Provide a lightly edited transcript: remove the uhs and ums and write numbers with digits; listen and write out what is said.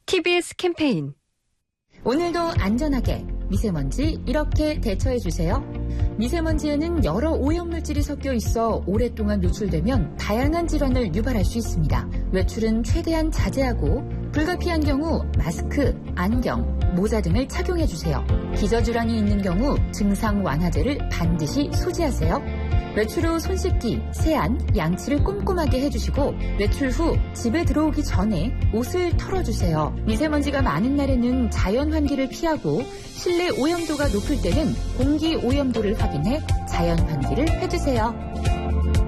TBS 캠페인. 오늘도 안전하게 미세먼지 이렇게 대처해주세요. 미세먼지에는 여러 오염물질이 섞여 있어 오랫동안 노출되면 다양한 질환을 유발할 수 있습니다. 외출은 최대한 자제하고 불가피한 경우 마스크, 안경, 모자 등을 착용해주세요. 기저질환이 있는 경우 증상 완화제를 반드시 소지하세요. 외출 후 손 씻기, 세안, 양치를 꼼꼼하게 해주시고 외출 후 집에 들어오기 전에 옷을 털어주세요. 미세먼지가 많은 날에는 자연 환기를 피하고 실내 오염도가 높을 때는 공기 오염도를 확인해 자연 환기를 해주세요.